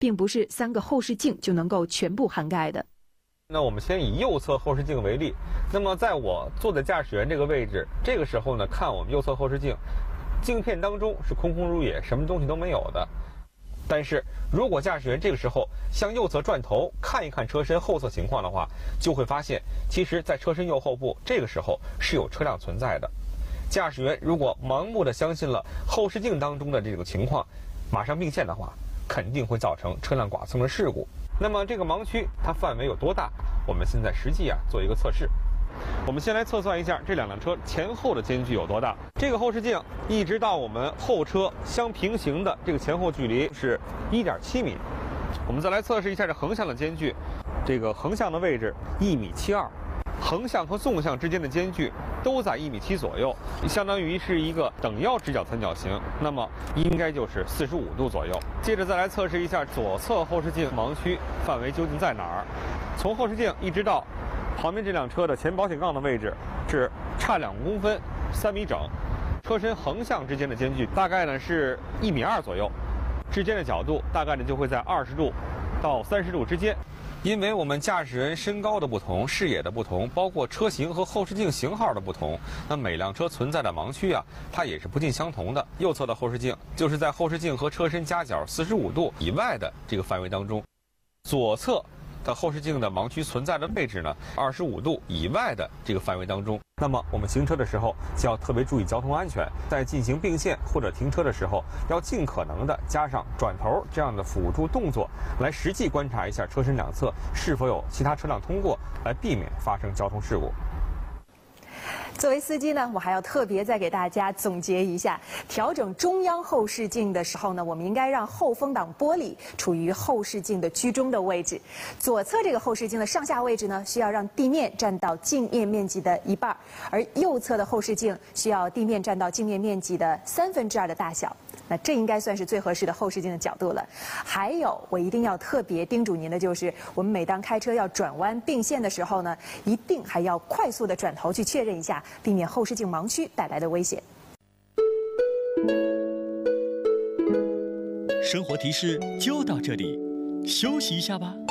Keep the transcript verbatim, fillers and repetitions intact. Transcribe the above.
并不是三个后视镜就能够全部涵盖的。 那我们先以右侧后视镜为例，那么在我坐在驾驶员这个位置，这个时候呢，看我们右侧后视镜，镜片当中是空空如也，什么东西都没有的。但是如果驾驶员这个时候向右侧转头看一看车身后侧情况的话，就会发现，其实在车身右后部这个时候是有车辆存在的。驾驶员如果盲目的相信了后视镜当中的这个情况，马上并线的话，肯定会造成车辆剐蹭的事故。那么这个盲区它范围有多大？我们现在实际啊做一个测试。我们先来测算一下这两辆车前后的间距有多大。这个后视镜一直到我们后车相平行的这个前后距离是 一点七米。我们再来测试一下这横向的间距，这个横向的位置一米七二，横向和纵向之间的间距都在一米七左右，相当于是一个等腰直角三角形，那么应该就是四十五度左右。接着再来测试一下左侧后视镜盲区范围究竟在哪儿。从后视镜一直到旁边这辆车的前保险杠的位置是差两公分，三米整。车身横向之间的间距大概呢是一米二左右，之间的角度大概呢就会在二十度到三十度之间。因为我们驾驶人身高的不同、视野的不同，包括车型和后视镜型号的不同，那每辆车存在的盲区啊，它也是不尽相同的。右侧的后视镜就是在后视镜和车身夹角四十五度以外的这个范围当中，左侧的后视镜的盲区存在的位置呢，二十五度以外的这个范围当中。那么我们行车的时候就要特别注意交通安全，在进行并线或者停车的时候，要尽可能的加上转头这样的辅助动作，来实际观察一下车身两侧是否有其他车辆通过，来避免发生交通事故。 作为司机呢，我还要特别再给大家总结一下，调整中央后视镜的时候呢，我们应该让后风挡玻璃处于后视镜的居中的位置。左侧这个后视镜的上下位置呢，需要让地面占到镜面面积的一半，而右侧的后视镜需要地面占到镜面面积的三分之二的大小。那这应该算是最合适的后视镜的角度了。还有，我一定要特别叮嘱您的就是，我们每当开车要转弯并线的时候呢，一定还要快速的转头去确认一下，避免后视镜盲区带来的危险。 生活提示就到这里，休息一下吧。